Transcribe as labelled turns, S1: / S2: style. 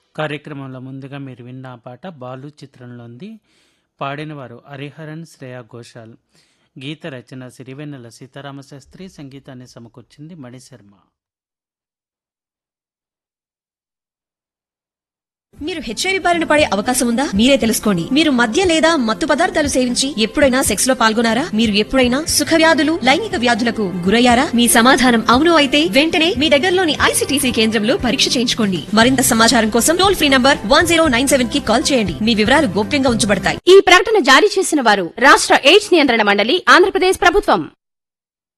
S1: కార్యక్రమంలో ముందుగా మీరు విన్న ఆ పాట బాలు చిత్రంలోంది. పాడినవారు హరిహరన్, శ్రేయా ఘోషాల్. గీత రచన సిరివెన్నెల సీతారామశాస్త్రి, సంగీతాన్ని సమకూర్చింది మణిశర్మ.
S2: మీరు హెచ్ఐవి బారిన పడే అవకాశం ఉందా? మీరే తెలుసుకోండి. మీరు మద్య లేదా మత్తు పదార్థాలు సేవించి ఎప్పుడైనా సెక్స్ లో పాల్గొనారా? మీరు ఎప్పుడైనా సుఖ వ్యాధులు, లైంగిక వ్యాధులకు గురయ్యారా? మీ సమాధానం అవును అయితే వెంటనే మీ దగ్గరలోని ఐసీటీసీ కేంద్రంలో పరీక్ష చేయించుకోండి. మరింత సమాచారం కోసం టోల్ ఫ్రీ నంబర్ 1097 కి కాల్ చేయండి. మీ వివరాలు గోప్యంగా ఉంచబడతాయి.
S3: ఈ ప్రకటన జారీ చేసిన వారు రాష్ట్ర ఎయిడ్స్ నియంత్రణ మండలి, ఆంధ్రప్రదేశ్ ప్రభుత్వం.